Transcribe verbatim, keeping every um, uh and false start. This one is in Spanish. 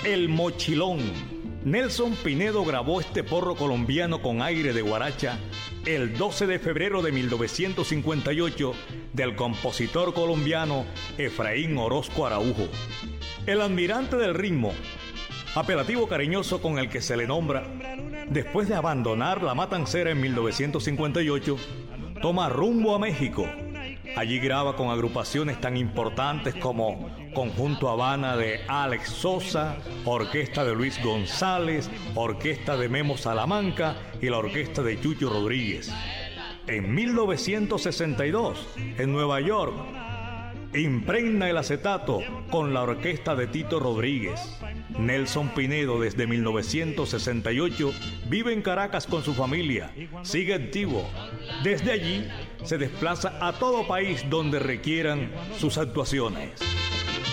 El Mochilón. Nelson Pinedo grabó este porro colombiano con aire de guaracha el doce de febrero de mil novecientos cincuenta y ocho del compositor colombiano Efraín Orozco Araujo. El almirante del ritmo, apelativo cariñoso con el que se le nombra, después de abandonar la Matancera en mil novecientos cincuenta y ocho, toma rumbo a México. Allí graba con agrupaciones tan importantes como Conjunto Habana de Alex Sosa, Orquesta de Luis González, Orquesta de Memo Salamanca y la Orquesta de Chucho Rodríguez. En mil novecientos sesenta y dos, en Nueva York, impregna el acetato con la orquesta de Tito Rodríguez. Nelson Pinedo desde mil novecientos sesenta y ocho vive en Caracas con su familia, sigue activo. Desde allí se desplaza a todo país donde requieran sus actuaciones.